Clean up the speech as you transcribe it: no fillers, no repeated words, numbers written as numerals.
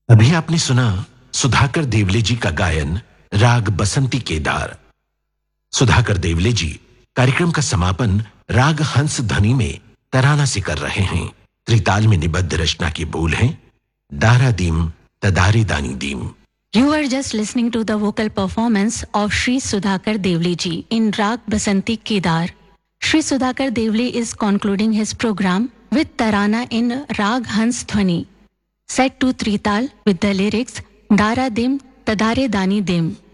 अभी आपने सुना सुधाकर देवले जी का गायन राग बसंती केदार। सुधाकर देवले जी कार्यक्रम का समापन राग हंस ध्वनि में तराना से कर रहे हैं। त्रिताल में निबद्ध रचना के बोल हैं दारा दीम तदारे दानी दीम। You are just listening to the vocal performance of Sri Sudhakar Devle ji in Rag Basanti Kedar. Sri Sudhakar Devle is concluding his program with Tarana in Rag Hans Dhwani, set to Trital with the lyrics Dara Dim Tadare Dani Dim.